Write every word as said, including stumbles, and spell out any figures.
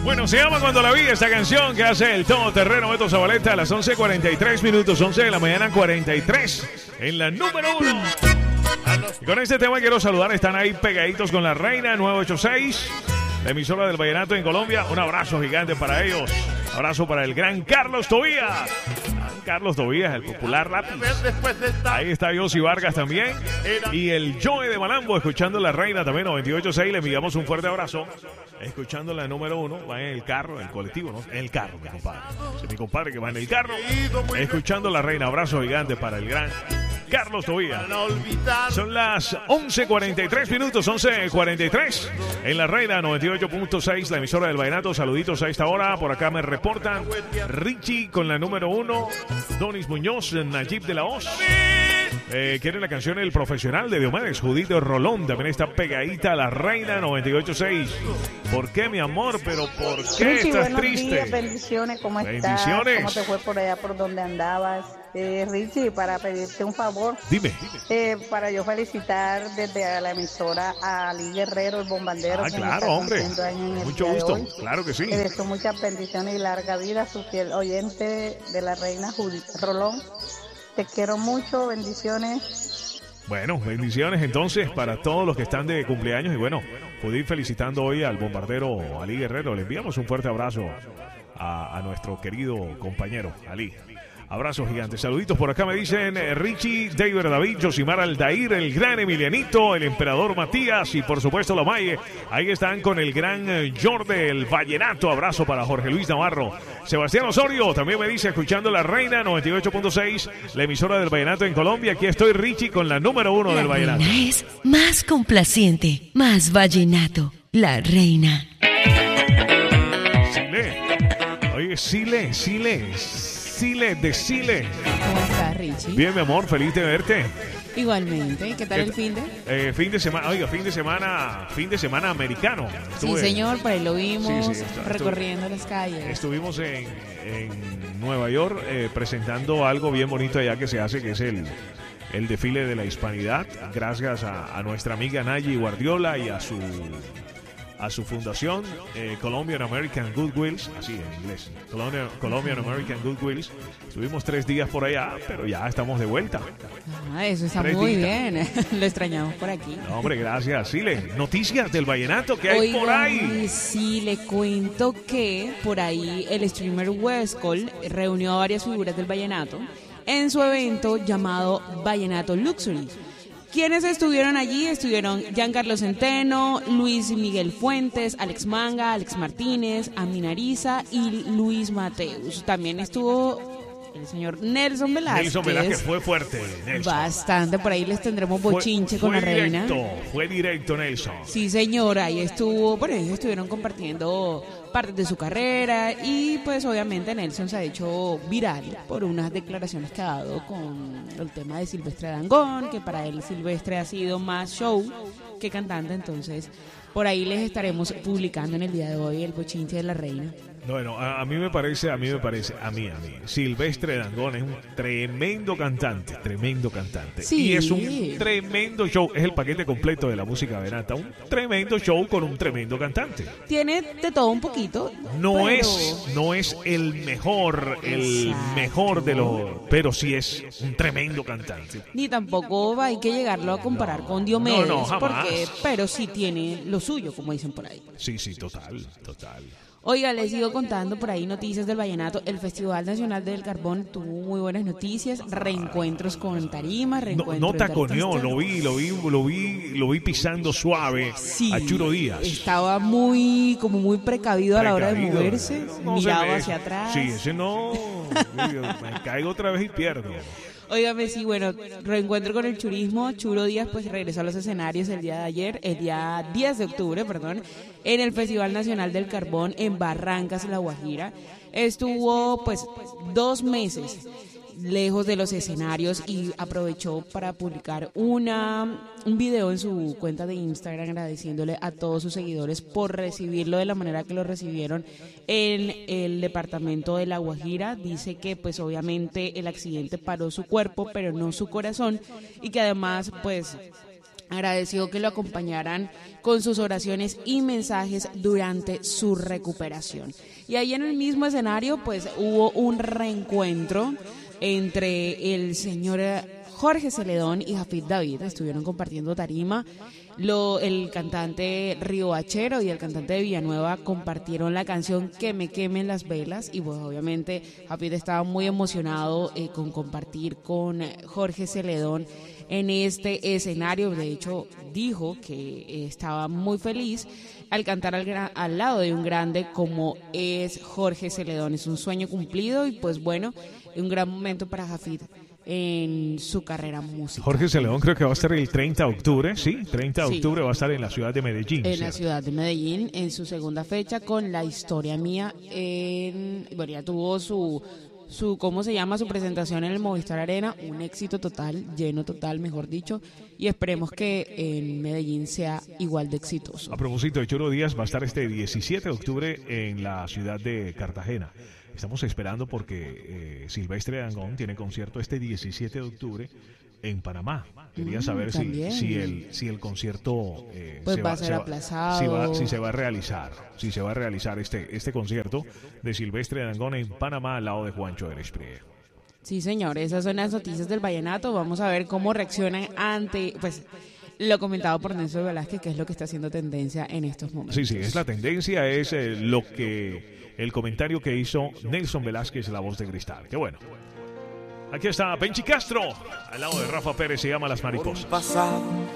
Bueno, se llama Cuando la vi, esta canción que hace el todoterreno Beto Zabaleta a las once cuarenta y tres minutos, once de la mañana cuarenta y tres, en la número uno. Y con este tema quiero saludar, están ahí pegaditos con la Reina nueve ocho seis, la emisora del vallenato en Colombia. Un abrazo gigante para ellos. Abrazo para el gran Carlos Tobías. Carlos Tobías, el popular lápiz. Ahí está Yossi Vargas también. Y el Joe de Malambo, escuchando la Reina también, noventa y ocho seis. Le enviamos un fuerte abrazo. Escuchando la número uno, va en el carro, en el colectivo, ¿no? En el carro, mi compadre. Es mi compadre que va en el carro. Escuchando la Reina. Abrazo gigante para el gran Carlos Tobías. Son las once cuarenta y tres minutos, once cuarenta y tres. En la Reina noventa y ocho punto seis, la emisora del vallenato. Saluditos a esta hora. Por acá me reportan Richie con la número uno. Donis Muñoz, Nayib de la Hoz. Eh, quieren la canción El Profesional de Diomedes. Judito Rolón también está pegadita a la Reina noventa y ocho punto seis. ¿Por qué, mi amor? ¿Pero por qué Richie, estás buenos triste? Días, bendiciones, ¿cómo estás? Bendiciones. ¿Cómo te fue por allá por donde andabas? Eh, Richie, para pedirte un favor. Dime. Eh, para yo felicitar desde la emisora a Ali Guerrero, el bombardero. Ah, que claro, está hombre. cumpliendo años en el Mucho día de gusto. hoy. Claro que sí. Le deseo muchas bendiciones y larga vida a su fiel oyente de la Reina Judith Rolón. Te quiero mucho, bendiciones. Bueno, bendiciones entonces para todos los que están de cumpleaños. Y bueno, pude ir felicitando hoy al bombardero Ali Guerrero. Le enviamos un fuerte abrazo a, a nuestro querido compañero Ali. Abrazo gigante. Saluditos por acá me dicen eh, Richie, David David, Josimar Aldair, el gran Emilianito, el emperador Matías y por supuesto la Maye. Ahí están con el gran eh, Jorde, el vallenato. Abrazo para Jorge Luis Navarro. Sebastián Osorio también me dice, escuchando la Reina noventa y ocho punto seis, la emisora del vallenato en Colombia. Aquí estoy, Richie, con la número uno la del vallenato. La Reina es más complaciente, más vallenato. La Reina. Sile. Oye, Sile, Sile. Sile, de Sile. ¿Cómo estás, Richie? Bien, mi amor, feliz de verte. Igualmente. ¿Qué tal ¿Qué el t- fin de? Eh, fin de semana, oiga, fin de semana, fin de semana americano. Sí, Estuve- señor, por ahí lo vimos, Sí, sí, estu- recorriendo las calles. Estuvimos en, en Nueva York eh, presentando algo bien bonito allá que se hace, que es el, el desfile de la hispanidad, gracias a, a nuestra amiga Nayi Guardiola y a su a su fundación, eh, Colombian American Goodwills, así en inglés, Colombian, Colombian American Goodwills. Estuvimos tres días por allá, pero ya estamos de vuelta. Ah, eso está Tres muy días. bien. Lo extrañamos por aquí. No, hombre, gracias. Sile, noticias del vallenato que hay por ahí. Oigan, sí, le cuento que por ahí el streamer Westcol reunió a varias figuras del vallenato en su evento llamado Vallenato Luxury. ¿Quiénes estuvieron allí? Estuvieron Giancarlo Centeno, Luis Miguel Fuentes, Alex Manga, Alex Martínez, Aminariza y Luis Mateus. También estuvo el señor Nelson Velázquez. Nelson Velázquez fue fuerte, Nelson. Bastante, por ahí les tendremos Fue- bochinche con fue la reina. directo, Fue directo, Nelson. Sí, señora, ahí estuvo, por eso estuvieron compartiendo partes de su carrera y pues obviamente Nelson se ha hecho viral por unas declaraciones que ha dado con el tema de Silvestre Dangond, que para él Silvestre ha sido más show que cantante, entonces por ahí les estaremos publicando en el día de hoy el bochinche de la reina. Bueno, a, a mí me parece, a mí me parece, a mí, a mí, Silvestre Dangond es un tremendo cantante, tremendo cantante. Sí. Y es un tremendo show, es el paquete completo de la música venata, un tremendo show con un tremendo cantante. Tiene de todo un poquito. No pero- es, no es el mejor, el Exacto. mejor de los, pero sí es un tremendo cantante. Ni tampoco hay que llegarlo a comparar con Diomedes, No, no, jamás. porque, pero sí tiene lo suyo, como dicen por ahí. Sí, sí, total, total. Oiga, les sigo contando por ahí noticias del vallenato. El Festival Nacional del Carbón tuvo muy buenas noticias, reencuentros con tarima, No, reencuentros no de taconeó, artistas. lo vi, lo vi, lo vi, lo vi pisando suave Sí, a Churo Díaz. estaba muy, como muy precavido a la hora de Precavido. moverse, No se miraba me- hacia atrás. Sí, ese no. Me caigo otra vez y pierdo. Óigame, sí, bueno, reencuentro con el churismo. Churo Díaz pues regresó a los escenarios el día de ayer, el día diez de octubre, perdón, en el Festival Nacional del Carbón en Barrancas, La Guajira. Estuvo pues dos meses lejos de los escenarios y aprovechó para publicar una un video en su cuenta de Instagram agradeciéndole a todos sus seguidores por recibirlo de la manera que lo recibieron en el departamento de La Guajira. Dice que pues obviamente el accidente paró su cuerpo pero no su corazón y que además pues agradeció que lo acompañaran con sus oraciones y mensajes durante su recuperación. Y ahí en el mismo escenario pues hubo un reencuentro entre el señor Jorge Celedón y Jafid David. Estuvieron compartiendo tarima. Lo, el cantante Riohachero y el cantante de Villanueva compartieron la canción Que me quemen las velas, y pues obviamente Jafid estaba muy emocionado eh, con compartir con Jorge Celedón en este escenario. De hecho dijo que eh, estaba muy feliz al cantar al, gran, al lado de un grande como es Jorge Celedón. Es un sueño cumplido y pues bueno, un gran momento para Jafid en su carrera musical. Jorge Celedón creo que va a estar el treinta de octubre, ¿sí? treinta de Sí. octubre va a estar en la ciudad de Medellín. En ¿cierto? la ciudad de Medellín, en su segunda fecha con La Historia Mía. En, bueno, ya tuvo su, su, ¿cómo se llama? Su presentación en el Movistar Arena. Un éxito total, lleno total, mejor dicho. Y esperemos que en Medellín sea igual de exitoso. A propósito de Churo Díaz, va a estar este diecisiete de octubre en la ciudad de Cartagena. Estamos esperando porque eh, Silvestre Dangond tiene concierto este diecisiete de octubre en Panamá. Quería Mm, saber si, también. si, el, si el concierto eh, Pues se va a se ser aplazado. Si, va, si se va a realizar, si se va a realizar este, este concierto de Silvestre Dangond en Panamá al lado de Juancho Eresprie. Sí, señor, esas son las noticias del vallenato. Vamos a ver cómo reaccionan ante, pues, lo comentado por Nelson Velázquez, que es lo que está haciendo tendencia en estos momentos. Sí, sí, es la tendencia, es eh, lo que el comentario que hizo Nelson Velázquez, la voz de Cristal. Qué bueno. Aquí está Benchi Castro, al lado de Rafa Pérez, se llama Las Mariposas.